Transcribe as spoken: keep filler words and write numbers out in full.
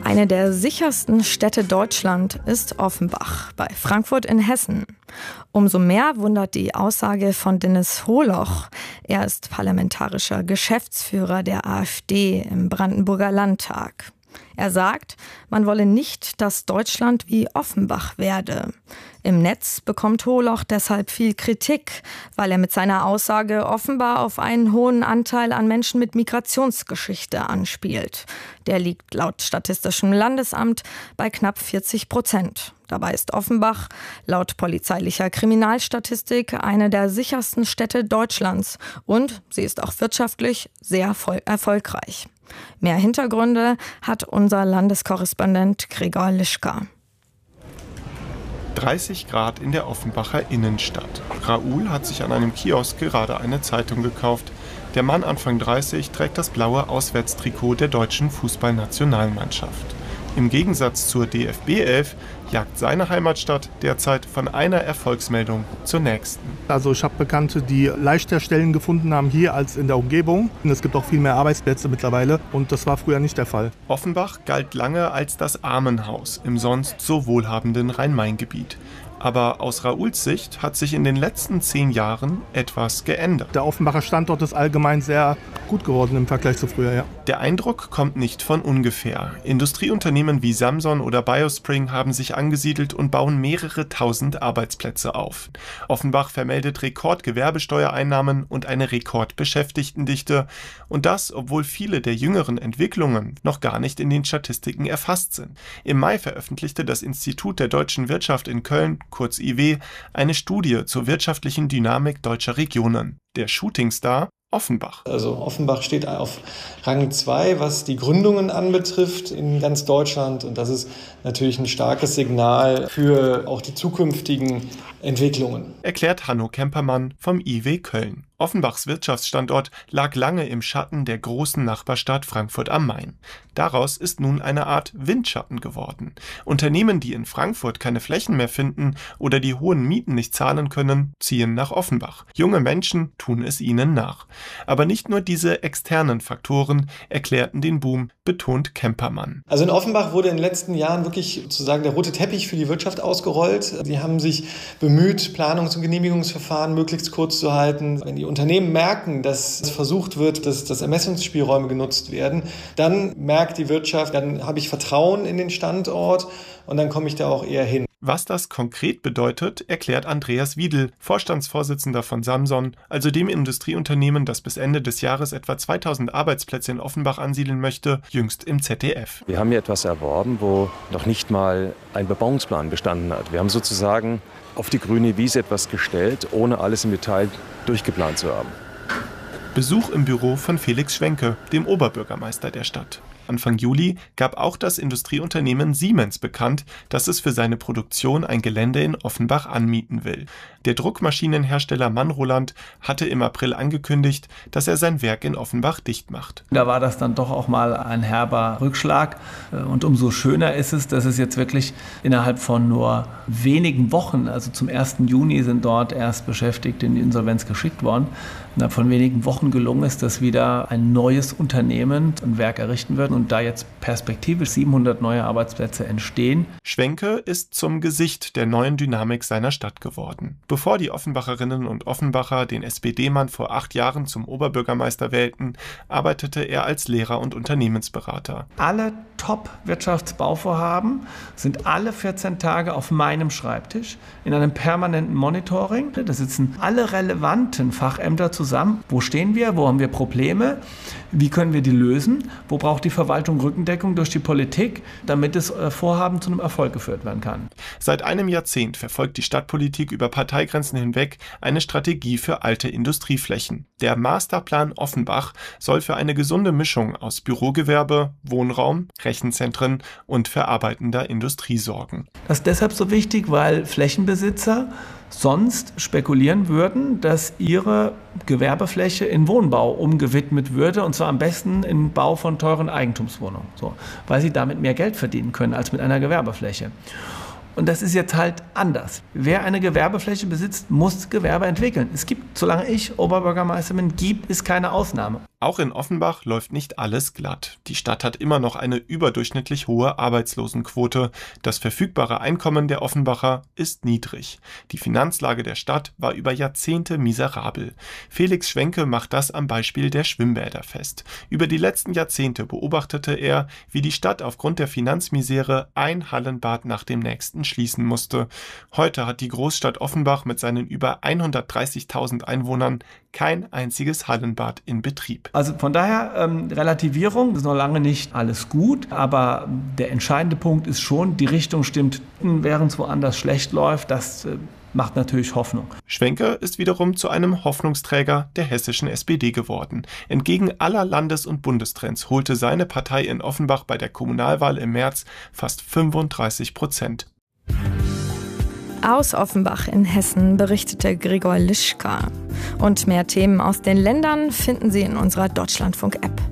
Eine der sichersten Städte Deutschland ist Offenbach bei Frankfurt in Hessen. Umso mehr wundert die Aussage von Dennis Holoch. Er ist parlamentarischer Geschäftsführer der AfD im Brandenburger Landtag. Er sagt, man wolle nicht, dass Deutschland wie Offenbach werde. Im Netz bekommt Holoch deshalb viel Kritik, weil er mit seiner Aussage offenbar auf einen hohen Anteil an Menschen mit Migrationsgeschichte anspielt. Der liegt laut Statistischem Landesamt bei knapp vierzig Prozent. Dabei ist Offenbach laut polizeilicher Kriminalstatistik eine der sichersten Städte Deutschlands und sie ist auch wirtschaftlich sehr erfolgreich. Mehr Hintergründe hat unser Landeskorrespondent Gregor Lischka. dreißig Grad in der Offenbacher Innenstadt. Raoul hat sich an einem Kiosk gerade eine Zeitung gekauft. Der Mann Anfang dreißig trägt das blaue Auswärtstrikot der deutschen Fußballnationalmannschaft. Im Gegensatz zur D F B elf jagt seine Heimatstadt derzeit von einer Erfolgsmeldung zur nächsten. Also ich habe Bekannte, die leichter Stellen gefunden haben hier als in der Umgebung. Und es gibt auch viel mehr Arbeitsplätze mittlerweile und das war früher nicht der Fall. Offenbach galt lange als das Armenhaus im sonst so wohlhabenden Rhein-Main-Gebiet. Aber aus Raouls Sicht hat sich in den letzten zehn Jahren etwas geändert. Der Offenbacher Standort ist allgemein sehr gut geworden im Vergleich zu früher, ja. Der Eindruck kommt nicht von ungefähr. Industrieunternehmen wie Samson oder Biospring haben sich angesiedelt und bauen mehrere tausend Arbeitsplätze auf. Offenbach vermeldet Rekordgewerbesteuereinnahmen und eine Rekordbeschäftigtendichte. Und das, obwohl viele der jüngeren Entwicklungen noch gar nicht in den Statistiken erfasst sind. Im Mai veröffentlichte das Institut der deutschen Wirtschaft in Köln, kurz I W, eine Studie zur wirtschaftlichen Dynamik deutscher Regionen. Der Shootingstar Offenbach. Also Offenbach steht auf Rang zwei, was die Gründungen anbetrifft in ganz Deutschland. Und das ist natürlich ein starkes Signal für auch die zukünftigen Entwicklungen. Erklärt Hanno Kempermann vom I W Köln. Offenbachs Wirtschaftsstandort lag lange im Schatten der großen Nachbarstadt Frankfurt am Main. Daraus ist nun eine Art Windschatten geworden. Unternehmen, die in Frankfurt keine Flächen mehr finden oder die hohen Mieten nicht zahlen können, ziehen nach Offenbach. Junge Menschen tun es ihnen nach. Aber nicht nur diese externen Faktoren erklärten den Boom, betont Kempermann. Also in Offenbach wurde in den letzten Jahren wirklich sozusagen der rote Teppich für die Wirtschaft ausgerollt. Sie haben sich bemüht, Planungs- und Genehmigungsverfahren möglichst kurz zu halten. Wenn die Unternehmen merken, dass versucht wird, dass, dass Ermessungsspielräume genutzt werden, dann merkt die Wirtschaft, dann habe ich Vertrauen in den Standort und dann komme ich da auch eher hin. Was das konkret bedeutet, erklärt Andreas Wiedel, Vorstandsvorsitzender von Samson, also dem Industrieunternehmen, das bis Ende des Jahres etwa zweitausend Arbeitsplätze in Offenbach ansiedeln möchte, jüngst im Z D F. Wir haben hier etwas erworben, wo noch nicht mal ein Bebauungsplan bestanden hat. Wir haben sozusagen auf die grüne Wiese etwas gestellt, ohne alles im Detail durchgeplant zu haben. Besuch im Büro von Felix Schwenke, dem Oberbürgermeister der Stadt. Anfang Juli gab auch das Industrieunternehmen Siemens bekannt, dass es für seine Produktion ein Gelände in Offenbach anmieten will. Der Druckmaschinenhersteller Manroland hatte im April angekündigt, dass er sein Werk in Offenbach dicht macht. Da war das dann doch auch mal ein herber Rückschlag. Und umso schöner ist es, dass es jetzt wirklich innerhalb von nur wenigen Wochen, also zum ersten Juni sind dort erst Beschäftigte in die Insolvenz geschickt worden, innerhalb von wenigen Wochen gelungen ist, dass wieder ein neues Unternehmen ein Werk errichten wird und da jetzt perspektivisch siebenhundert neue Arbeitsplätze entstehen. Schwenke ist zum Gesicht der neuen Dynamik seiner Stadt geworden. Bevor die Offenbacherinnen und Offenbacher den S P D-Mann vor acht Jahren zum Oberbürgermeister wählten, arbeitete er als Lehrer und Unternehmensberater. Alle Top-Wirtschaftsbauvorhaben sind alle vierzehn Tage auf meinem Schreibtisch in einem permanenten Monitoring. Da sitzen alle relevanten Fachämter zusammen. Wo stehen wir? Wo haben wir Probleme? Wie können wir die lösen? Wo braucht die Verwaltung Rückendeckung durch die Politik, damit das Vorhaben zu einem Erfolg geführt werden kann? Seit einem Jahrzehnt verfolgt die Stadtpolitik über Parteigrenzen hinweg eine Strategie für alte Industrieflächen. Der Masterplan Offenbach soll für eine gesunde Mischung aus Bürogewerbe, Wohnraum, Rechenzentren und verarbeitender Industrie sorgen. Das ist deshalb so wichtig, weil Flächenbesitzer sonst spekulieren würden, dass ihre Gewerbefläche in Wohnbau umgewidmet würde, und zwar am besten im Bau von teuren Eigentumswohnungen, so, weil sie damit mehr Geld verdienen können als mit einer Gewerbefläche. Und das ist jetzt halt anders. Wer eine Gewerbefläche besitzt, muss Gewerbe entwickeln. Es gibt, solange ich Oberbürgermeister bin, gibt es keine Ausnahme. Auch in Offenbach läuft nicht alles glatt. Die Stadt hat immer noch eine überdurchschnittlich hohe Arbeitslosenquote. Das verfügbare Einkommen der Offenbacher ist niedrig. Die Finanzlage der Stadt war über Jahrzehnte miserabel. Felix Schwenke macht das am Beispiel der Schwimmbäder fest. Über die letzten Jahrzehnte beobachtete er, wie die Stadt aufgrund der Finanzmisere ein Hallenbad nach dem nächsten schließen musste. Heute hat die Großstadt Offenbach mit seinen über hundertdreißigtausend Einwohnern kein einziges Hallenbad in Betrieb. Also von daher ähm, Relativierung, ist noch lange nicht alles gut, aber der entscheidende Punkt ist schon, die Richtung stimmt, während es woanders schlecht läuft, das äh, macht natürlich Hoffnung. Schwenke ist wiederum zu einem Hoffnungsträger der hessischen S P D geworden. Entgegen aller Landes- und Bundestrends holte seine Partei in Offenbach bei der Kommunalwahl im März fast fünfunddreißig Prozent. Aus Offenbach in Hessen berichtete Gregor Lischka. Und mehr Themen aus den Ländern finden Sie in unserer Deutschlandfunk-App.